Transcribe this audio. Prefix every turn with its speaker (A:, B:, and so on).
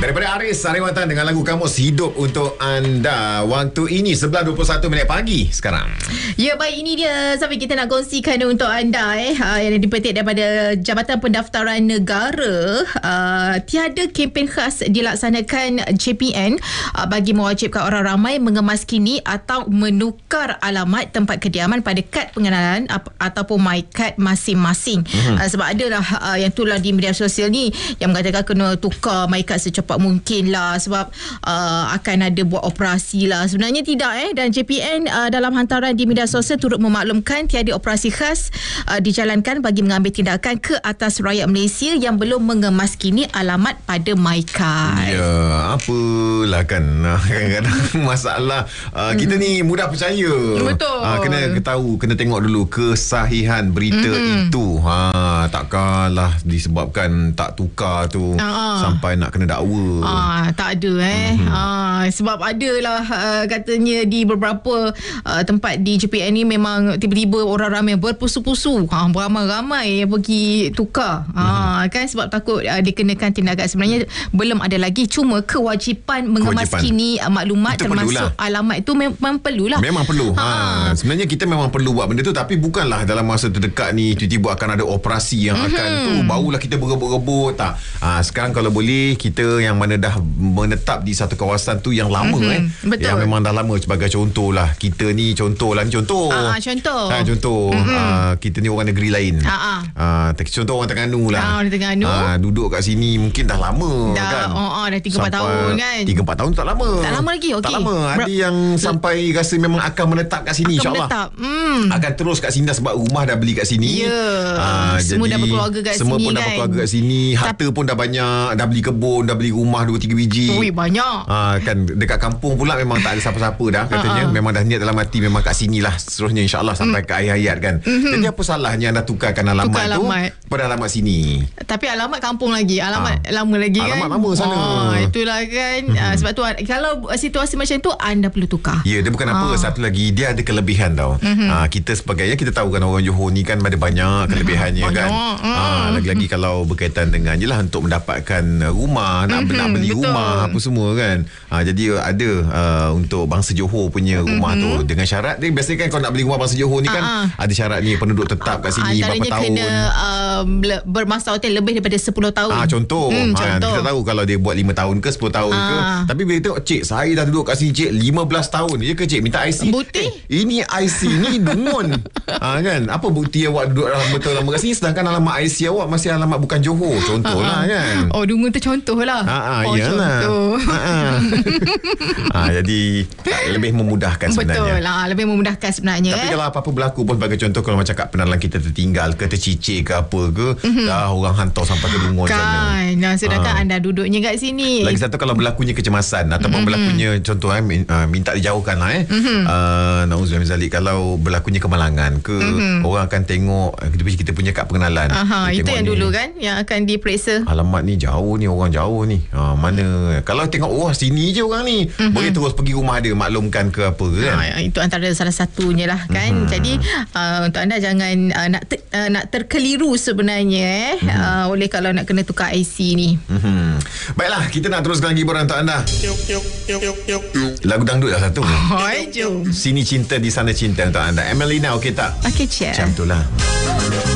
A: Daripada Aris Sariwatan dengan lagu Kamus Hidup untuk anda. Waktu ini 11.21 pagi sekarang.
B: Ya, baik, ini dia sampai kita nak kongsikan untuk anda yang dipetik daripada Jabatan Pendaftaran Negara. Tiada kempen khas dilaksanakan JPN bagi mewajibkan orang ramai mengemas kini atau menukar alamat tempat kediaman pada kad pengenalan ataupun MyKad masing-masing. Sebab adalah yang itulah di media sosial ni yang mengatakan kena tukar MyKad secepat mungkin lah sebab akan ada buat operasi lah. Sebenarnya tidak dan JPN dalam hantaran di media sosial turut memaklumkan tiada operasi khas dijalankan bagi mengambil tindakan ke atas rakyat Malaysia yang belum mengemas kini alamat pada MyKad.
A: Ya, apalah kan kadang-kadang masalah kita ni mudah percaya.
B: Betul.
A: Kena tengok dulu kesahihan berita itu. Takkanlah disebabkan tak tukar tu sampai nak kena dakwa.
B: Tak ada sebab adalah katanya di beberapa tempat di JPN ni memang tiba-tiba orang ramai berpusu-pusu, beramai-ramai yang pergi tukar kan sebab takut dikenakan tindakan. Sebenarnya belum ada lagi, cuma kewajipan mengemas kini maklumat itu termasuk alamat itu memang perlulah.
A: Memang perlu. Sebenarnya kita memang perlu buat benda tu, tapi bukanlah dalam masa terdekat ni tiba-tiba akan ada operasi yang akan tu barulah kita berebut-rebut. Tak. Sekarang kalau boleh kita yang mana dah menetap di satu kawasan tu yang lama
B: Betul.
A: yang memang dah lama, sebagai contoh lah kita ni contoh
B: contoh
A: kita ni orang negeri lain. Contoh orang Terengganu lah.
B: Orang Terengganu
A: duduk kat sini mungkin dah lama kan.
B: Dah 3-4 tahun kan.
A: 3-4 tahun tak lama.
B: Tak lama lagi.
A: Tak lama. Ada yang sampai rasa memang akan menetap kat sini, insyaAllah. Akan terus kat sini dah sebab rumah dah beli kat sini.
B: Semua dah berkeluarga kat
A: semua
B: sini
A: pun
B: kan.
A: dah berkeluarga kat sini. Harta pun dah banyak, dah beli kebun, dah beli rumah 2-3 biji.
B: Banyak.
A: Kan dekat kampung pula memang tak ada siapa-siapa dah katanya. Memang dah niat dalam hati memang kat sinilah seterusnya insyaAllah sampai ke akhir hayat kan. Jadi apa salahnya anda tukarkan alamat tu pada alamat sini.
B: Tapi alamat kampung lagi, alamat lama lagi kan.
A: Alamat lama sana.
B: Itulah kan. Sebab tu kalau situasi macam tu anda perlu tukar.
A: Ya, dia bukan apa, satu lagi dia ada kelebihan tau. Kita sebagainya kita tahu kan orang Johor ni kan ada banyak kelebihannya kan. Lagi-lagi kalau berkaitan dengan jelah untuk mendapatkan rumah, nak beli rumah apa semua kan. Jadi ada untuk bangsa Johor punya rumah tu dengan syarat dia biasanya kan kalau nak beli rumah bangsa Johor ni kan ada syarat ni penduduk tetap kat sini berapa tahun.
B: Kena bermasa hotel lebih daripada 10 tahun.
A: Contoh. Kita tahu kalau dia buat 5 tahun ke 10 tahun ke. Tapi bila tengok cik saya dah duduk kat sini cik 15 tahun. Ya ke cik minta IC?
B: Bukti?
A: Ini IC ni dungun. Kan? Apa bukti awak duduk betul lama kat sini sedangkan alamat IC awak masih alamat bukan Johor. Contohlah kan.
B: Dungun tu contohlah.
A: Iyalah. Jadi lebih memudahkan sebenarnya.
B: Betul lah, lebih memudahkan sebenarnya.
A: Tapi kalau apa-apa berlaku pun sebagai contoh, kalau macam kad penalang kita tertinggal ke tercicir ke apa ke, dah orang hantar sampai ke Dungun sana.
B: Sedangkan anda duduknya kat sini.
A: Lagi satu kalau berlakunya kecemasan ataupun berlakunya contoh minta dijauhkan lah nauzubillah min zalik, kalau berlakunya kemalangan ke orang akan tengok kita punya kad pengenalan.
B: Itu yang dulu kan yang akan diperiksa.
A: Alamat ni jauh ni, orang jauh ni. Mana kalau tengok sini je orang ni, boleh terus pergi rumah dia maklumkan ke apa kan.
B: Itu antara salah satunya lah kan. Jadi untuk anda jangan nak terkeliru sebenarnya oleh kalau nak kena tukar IC ni.
A: Baiklah, kita nak teruskan lagi hiburan untuk anda. Lagu dangdut dah satu.
B: Jom.
A: Sini cinta di sana cinta untuk anda. Emelina okey tak?
B: Okey, cheers.
A: Macam itulah.